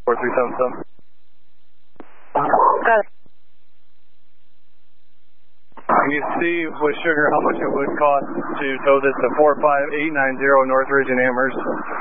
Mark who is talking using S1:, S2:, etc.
S1: 4377.
S2: Got it.
S1: Can you see with Sugar how much it would cost to tow this to 45890 North Ridge in Amherst?